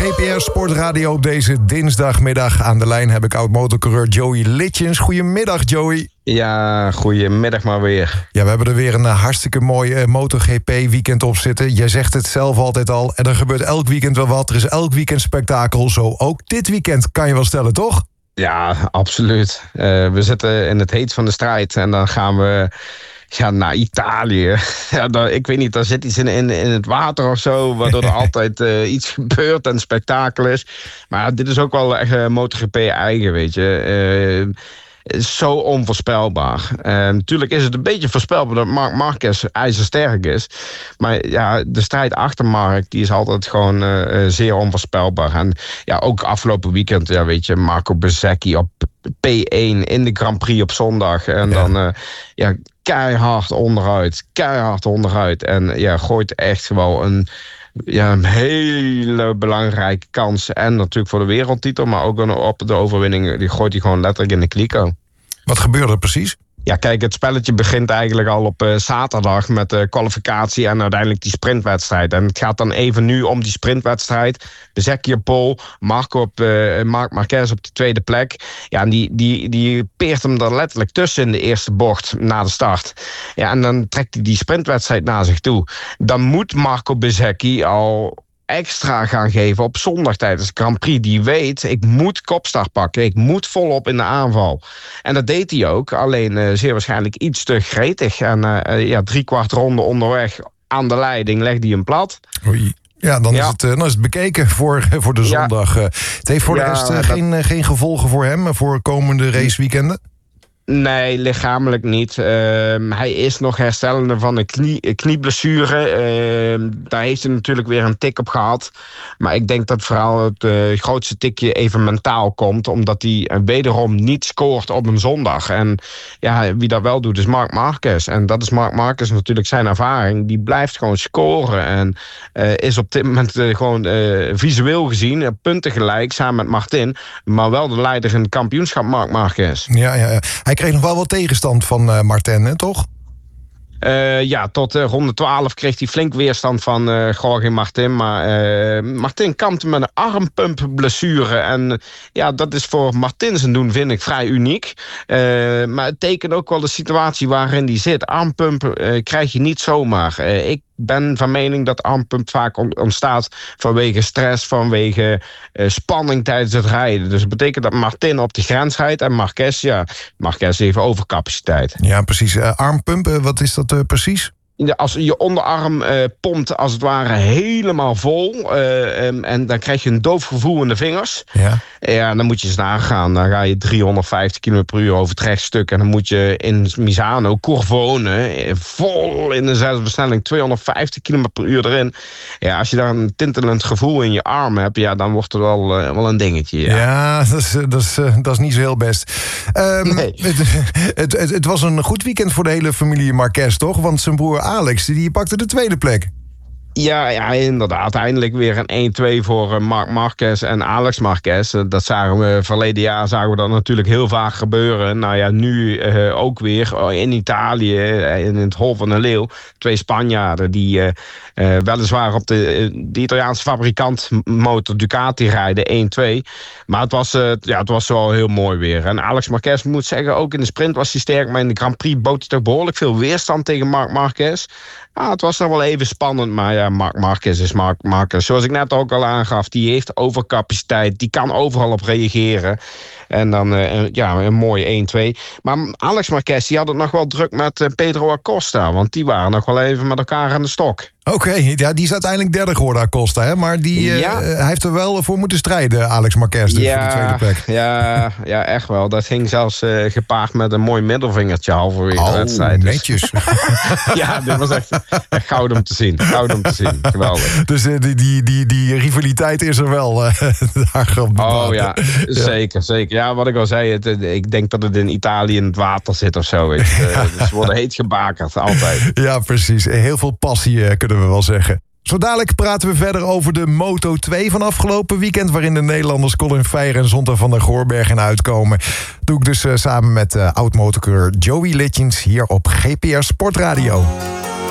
GPR Sportradio op deze dinsdagmiddag. Aan de lijn heb ik oud-motorcoureur Joey Litjens. Goedemiddag, Joey. Ja, goedemiddag maar weer. Ja, we hebben er weer een hartstikke mooi MotoGP-weekend op zitten. Jij zegt het zelf altijd al. En er gebeurt elk weekend wel wat. Er is elk weekend spektakel. Zo ook dit weekend, kan je wel stellen, toch? Ja, absoluut. We zitten in het heet van de strijd. En dan gaan we naar Italië. Ja, ik weet niet, daar zit iets in het water of zo, waardoor er altijd iets gebeurt en spektakel is. Maar dit is ook wel echt MotoGP eigen, weet je. Is zo onvoorspelbaar. Natuurlijk is het een beetje voorspelbaar dat Marc Marquez ijzersterk is. Maar ja, de strijd achter Marc, die is altijd gewoon zeer onvoorspelbaar. En ja, ook afgelopen weekend, ja, weet je, Marco Bezzecchi op P1 in de Grand Prix op zondag. En dan keihard onderuit. En ja, gooit echt wel een hele belangrijke kans. En natuurlijk voor de wereldtitel, maar ook op de overwinning. Die gooit hij gewoon letterlijk in de kliko. Wat gebeurde er precies? Ja, kijk, het spelletje begint eigenlijk al op zaterdag met de kwalificatie en uiteindelijk die sprintwedstrijd. En het gaat dan even nu om die sprintwedstrijd. Bezzecchi op pole, Marc Marquez op de tweede plek. Ja, en die peert hem er letterlijk tussen in de eerste bocht na de start. Ja, en dan trekt hij die sprintwedstrijd naar zich toe. Dan moet Marco Bezzecchi al extra gaan geven op zondag tijdens de Grand Prix. Die weet, ik moet kopstart pakken. Ik moet volop in de aanval. En dat deed hij ook. Alleen zeer waarschijnlijk iets te gretig. En 3/4 ronde onderweg aan de leiding legde hij hem plat. Oei. Ja, dan is het bekeken voor de zondag. Het heeft voor de rest geen gevolgen voor hem, voor komende raceweekenden? Nee, lichamelijk niet. Hij is nog herstellende van een knieblessure. Daar heeft hij natuurlijk weer een tik op gehad. Maar ik denk dat vooral het grootste tikje even mentaal komt, omdat hij wederom niet scoort op een zondag. En ja, wie dat wel doet is Marc Marquez. En dat is Marc Marquez natuurlijk zijn ervaring. Die blijft gewoon scoren. En is op dit moment gewoon visueel gezien punten gelijk samen met Martin. Maar wel de leider in het kampioenschap, Marc Marquez. Ja. Hij kreeg nog wel wat tegenstand van Martin, hè, toch? Tot ronde 12 kreeg hij flink weerstand van Jorge Martin. Maar Martin kampte met een armpump-blessure. En ja, dat is voor Martin zijn doen, vind ik, vrij uniek. Maar het tekent ook wel de situatie waarin hij zit. Armpump krijg je niet zomaar. Ik ben van mening dat armpump vaak ontstaat vanwege stress, vanwege spanning tijdens het rijden. Dus dat betekent dat Martin op de grens rijdt en Marquez heeft overcapaciteit. Ja, precies. Armpump, wat is dat precies? Als je onderarm pompt als het ware helemaal vol. En dan krijg je een doof gevoel in de vingers. Ja, dan moet je eens nagaan. Dan ga je 350 km per uur over het rechtstuk. En dan moet je in Misano, Corvone, vol in de 6e versnelling, 250 km per uur erin. Ja, als je daar een tintelend gevoel in je arm hebt, ja, dan wordt het wel een dingetje. Ja, dat is niet zo heel best. Nee. Het was een goed weekend voor de hele familie Marquez, toch? Want zijn broer Alex, die pakte de tweede plek. Ja, inderdaad. Eindelijk weer een 1-2 voor Marc Marquez en Alex Marquez. Dat zagen we verleden jaar dat natuurlijk heel vaak gebeuren. Nou ja, nu ook weer in Italië, in het Hol van de Leeuw. 2 Spanjaarden die weliswaar op de Italiaanse fabrikant motor Ducati rijden, 1-2. Maar het was wel heel mooi weer. En Alex Marquez, moet zeggen, ook in de sprint was hij sterk, maar in de Grand Prix bood hij toch behoorlijk veel weerstand tegen Marc Marquez. Het was nog wel even spannend, maar ja, Marc Marquez is Marc Marquez. Zoals ik net ook al aangaf, die heeft overcapaciteit, die kan overal op reageren. En dan een mooi 1-2. Maar Alex Marquez, die had het nog wel druk met Pedro Acosta, want die waren nog wel even met elkaar aan de stok. Oké, die is uiteindelijk derde geworden, Acosta, hè? Maar hij heeft er wel voor moeten strijden, Alex Marquez, dus voor de tweede plek. Ja, echt wel. Dat ging zelfs gepaard met een mooi middelvingertje halverwege de wedstrijd. Dus. Netjes. Ja, dit was echt goud om te zien. Geweldig. Dus die rivaliteit is er wel daar op de baan. Ja, zeker. Ja, wat ik al zei, ik denk dat het in Italië in het water zit of zo. Dus ze worden heet gebakerd, altijd. Ja, precies. Heel veel passie kunnen we wel zeggen. Zo dadelijk praten we verder over de Moto2 van afgelopen weekend, waarin de Nederlanders Colin Feijer en Zonta van der Goorbergen uitkomen. Doe ik dus samen met oud-motorcoureur Joey Litjens hier op GPR Sportradio.